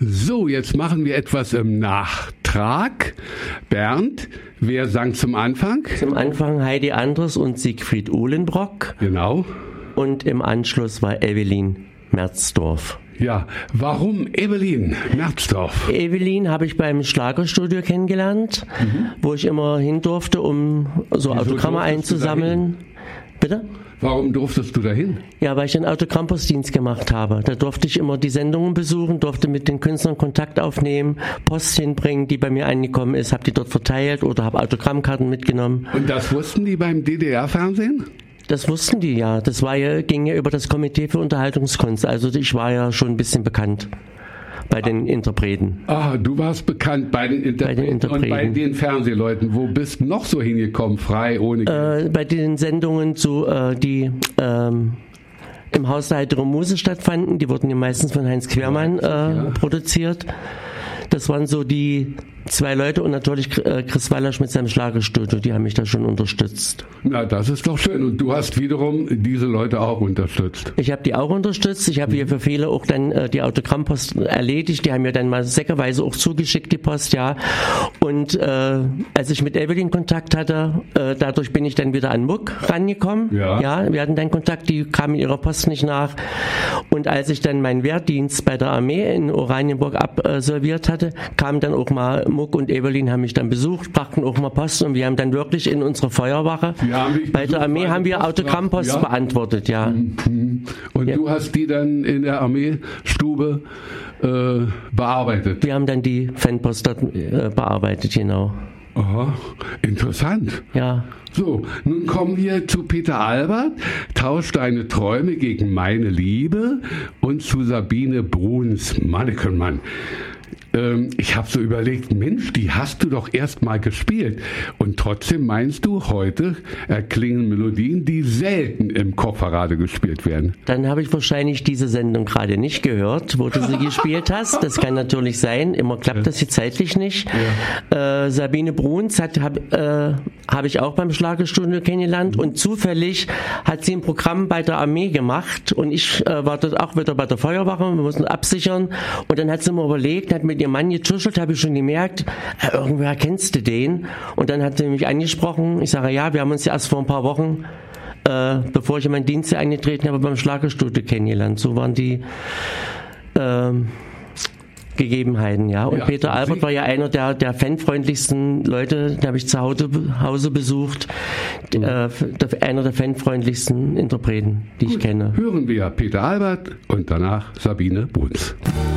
So, jetzt machen wir etwas im Nachtrag. Bernd, wer sang zum Anfang? Zum Anfang Heidi Andres und Siegfried Uhlenbrock. Genau. Und im Anschluss war Evelyn Merzdorf. Ja, warum Evelyn Merzdorf? Evelyn habe ich beim Schlagerstudio kennengelernt, wo ich immer hin durfte, um so Autogramme einzusammeln. Bitte? Warum durftest du dahin? Ja, weil ich einen Autogrammpostdienst gemacht habe. Da durfte ich immer die Sendungen besuchen, durfte mit den Künstlern Kontakt aufnehmen, Post hinbringen, die bei mir angekommen ist, habe die dort verteilt oder habe Autogrammkarten mitgenommen. Und das wussten die beim DDR-Fernsehen? Das wussten die, ja. Das ging ja über das Komitee für Unterhaltungskunst. Also ich war ja schon ein bisschen bekannt bei den Interpreten. Ah, du warst bekannt bei den Interpreten und bei den Fernsehleuten. Wo bist du noch so hingekommen, frei, ohne Geld? Bei den Sendungen, die im Haus der Heiteren Muse stattfanden, die wurden ja meistens von Heinz Quermann produziert. Das waren so die zwei Leute und natürlich Chris Wallasch mit seinem Schlagerstudio, die haben mich da schon unterstützt. Na, das ist doch schön. Und du hast wiederum diese Leute auch unterstützt. Ich habe die auch unterstützt. Ich habe hier für viele auch dann die Autogrammpost erledigt. Die haben mir dann mal säckeweise auch zugeschickt, die Post, ja. Und als ich mit Evelyn Kontakt hatte, dadurch bin ich dann wieder an Muck rangekommen. Ja, wir hatten dann Kontakt, die kam in ihrer Post nicht nach. Und als ich dann meinen Wehrdienst bei der Armee in Oranienburg absolviert hatte, kam dann auch mal Muck und Evelyn haben mich dann besucht, brachten auch mal Post und wir haben dann wirklich in unserer Feuerwache bei der Armee haben wir Autogrammpost beantwortet, ja. Und du hast die dann in der Armeestube bearbeitet? Wir haben dann die Fanpost dort bearbeitet, genau. Aha, interessant. Ja. So, nun kommen wir zu Peter Albert, Tausch deine Träume gegen meine Liebe und zu Sabine Bruns, Mannequin-Mann. Ich habe so überlegt, Mensch, die hast du doch erst mal gespielt. Und trotzdem meinst du, heute erklingen Melodien, die selten im Kopfparade gespielt werden. Dann habe ich wahrscheinlich diese Sendung gerade nicht gehört, wo du sie gespielt hast. Das kann natürlich sein. Immer klappt das hier zeitlich nicht. Ja. Sabine Bruns habe ich auch beim Schlagerstudio kennengelernt. Und zufällig hat sie ein Programm bei der Armee gemacht. Und ich war dort auch wieder bei der Feuerwache. Wir mussten absichern. Und dann hat sie mir überlegt, hat mit ihr Mann getuschelt, habe ich schon gemerkt, irgendwer kennst du den? Und dann hat sie mich angesprochen. Ich sage, ja, wir haben uns ja erst vor ein paar Wochen, bevor ich in meinen Dienst eingetreten habe, beim Schlagerstudio kennengelernt. So waren die Gegebenheiten, ja. Und Peter Albert war ja einer der fanfreundlichsten Leute, den habe ich zu Hause besucht. Einer der fanfreundlichsten Interpreten, die ich kenne. Hören wir Peter Albert und danach Sabine Bruns.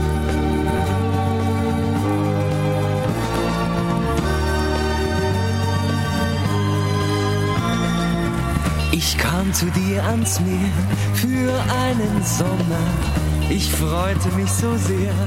Ich kam zu dir ans Meer für einen Sommer. Ich freute mich so sehr.